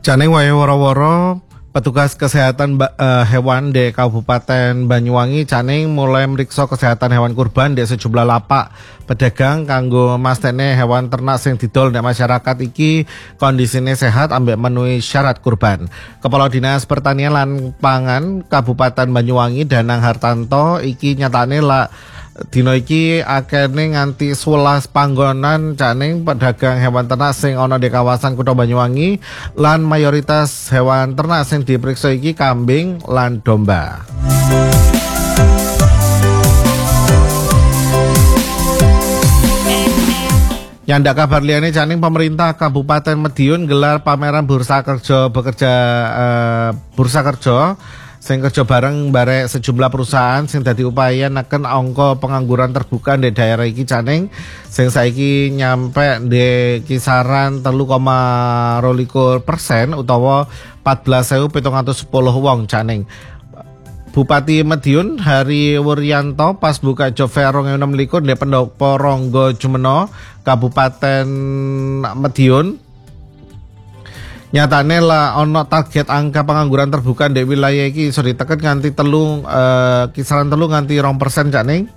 Caneng wae woro-woro petugas kesehatan hewan di Kabupaten Banyuwangi caneng mulai meriksa kesehatan hewan kurban di sejumlah lapak pedagang kanggo mastene hewan ternak sing didol nek masyarakat iki kondisine sehat ambek menuhi syarat kurban. Kepala Dinas Pertanian lan Pangan Kabupaten Banyuwangi Danang Hartanto iki nyatane lah dino iki akene nganti 11 panggonan caneng pedagang hewan ternak sing ana di kawasan Kutha Banyuwangi lan mayoritas hewan ternak sing diperiksa iki kambing lan domba. Nyanda kabar liyane caneng pemerintah Kabupaten Madiun gelar pameran bursa kerja bursa kerja sing kerja bareng barek sejumlah perusahaan sing dadi upaya neken angka pengangguran terbuka di daerah iki caneng sing saiki nyampe di kisaran 3,2% utawa 14.710 wong caneng. Bupati Madiun Hari Wuryanto pas buka job fair 2026 di Pendopo Ronggo Jumeno Kabupaten Madiun nyatane lah ono target angka pengangguran terbuka di wilayah iki iso diteken nganti kisaran 3 nganti 2% caneng.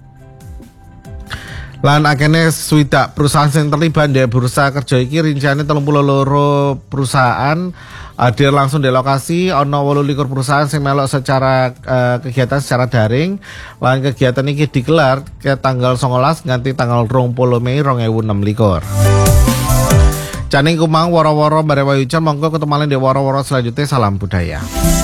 Lan akene swidak perusahaan yang terlibat di bursa kerja iki rinciane 32 perusahaan hadir langsung di lokasi. Ono 28 perusahaan sing melok secara kegiatan secara daring. Lan kegiatan iki digelar ke tanggal 19 nganti tanggal 20 Mei 2026. Caneng kumang woro-woro bare wayucan monggo ketemu di woro-woro selanjutnya. Salam budaya.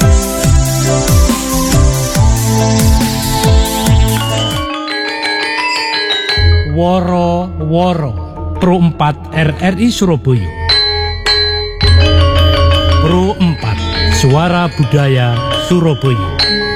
Woro-woro Pro 4 RRI Surabaya. Pro 4 Suara Budaya Surabaya.